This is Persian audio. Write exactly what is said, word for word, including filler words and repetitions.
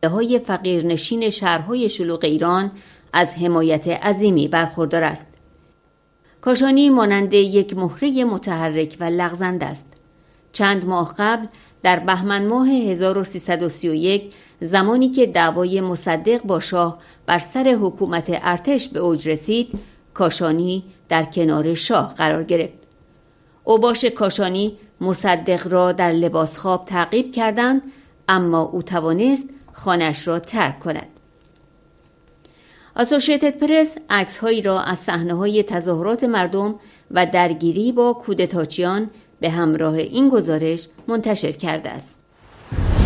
های فقیرنشین شهرهای شلوغ ایران از حمایت عظیمی برخوردار است. کاشانی مانند یک مهره متحرک و لغزنده است. چند ماه قبل در بهمن ماه هزار و سیصد و سی و یک، زمانی که دعوای مصدق با شاه بر سر حکومت ارتش به اوج رسید، کاشانی در کنار شاه قرار گرفت. اوباش کاشانی مصدق را در لباس خواب تعقیب کردند، اما او توانست خانه‌اش را ترک کند. اسوشییتد پرس عکس‌هایی را از صحنه‌های تظاهرات مردم و درگیری با کودتاچیان به همراه این گزارش منتشر کرده است.